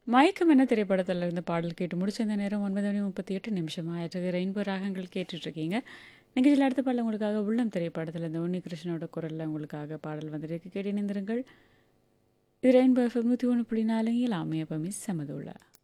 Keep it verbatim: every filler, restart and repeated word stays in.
மயக்கம் என்ன திரைப்படத்தில் இருந்த பாடல் கேட்டு முடிச்ச இந்த நேரம் ஒன்பது மணி முப்பத்தி எட்டு நிமிஷம் ஆயிட்டு ரெயின்போ ராகங்கள் கேட்டுட்ருக்கீங்க. நிகழ்ச்சியில் அடுத்த பாடல் உங்களுக்காக உள்ளம் திரைப்படத்தில் இந்த உன்னி கிருஷ்ணனோட குரலில் உங்களுக்காக பாடல் வந்துருக்கு. கேட்டு இணைந்திருங்கள். இது ரெயின்போ எஃப்எம் நூற்றி ஒன்று புள்ளி நாலு இலாமே எப்பவுமே சமதுள்ள